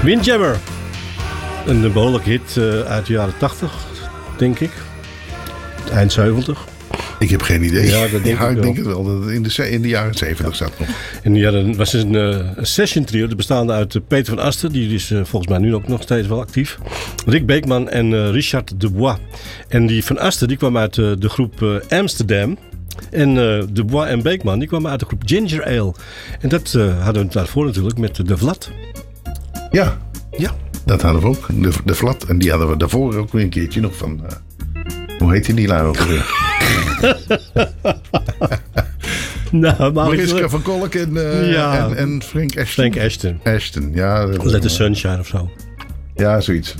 Windjammer. Een behoorlijke hit uit de jaren 80, denk ik. Eind 70. Ik heb geen idee. Ja, dat denk ik denk het wel. Dat het in de jaren 70 zat nog. En er was een session trio bestaande uit Peter van Asten. Die is volgens mij nu ook nog steeds wel actief. Rick Beekman en Richard Dubois. En die van Asten die kwam uit de groep Amsterdam. En Dubois en Beekman die kwamen uit de groep Ginger Ale. En dat hadden we daarvoor natuurlijk met de Vlad. Ja. Ja. Dat hadden we ook. De Vlad. En die hadden we daarvoor ook weer een keertje nog van... hoe heet die lui ook weer? Nou, Mariska van Kolk en Frank Ashton. Frank Ashton. Ashton, ja. Let the Sunshine of zo. Ja, zoiets.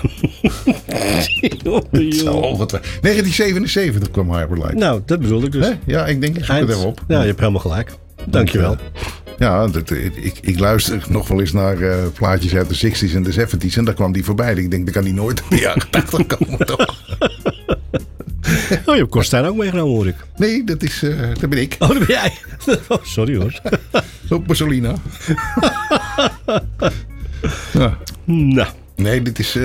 1977 kwam Hyperlight. Nou, dat bedoel ik dus. Hè? Ja, ik denk, ik zoek het even op. Ja, je hebt helemaal gelijk. Dankjewel. Ja, ik luister nog wel eens naar plaatjes uit de 60s en de 70s. En daar kwam die voorbij. Ik denk, dat kan die nooit in de jaren 80 komen, toch? Oh, je hebt Korstijn ook meegenomen, hoor ik. Nee, dat ben ik. Oh, dat ben jij. Oh, sorry hoor. Op Mussolina. Ja. Nou. Nee, dit is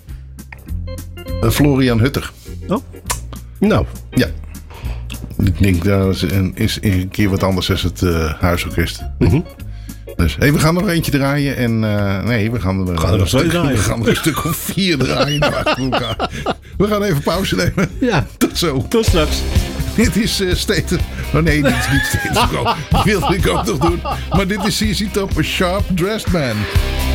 Florian Hutter. Oh. Nou. Ja. Ik denk dat is een keer wat anders dan het huisorkest. Mm-hmm. Dus we gaan nog eentje draaien. En we gaan er nog een stuk of 4 draaien. Achter elkaar. We gaan even pauze nemen. Ja. Tot zo. Tot straks. Dit is Staten. Oh nee, dit is niet Staten. Dat wilde ik ook nog doen. Maar dit is CC Top, A Sharp Dressed Man.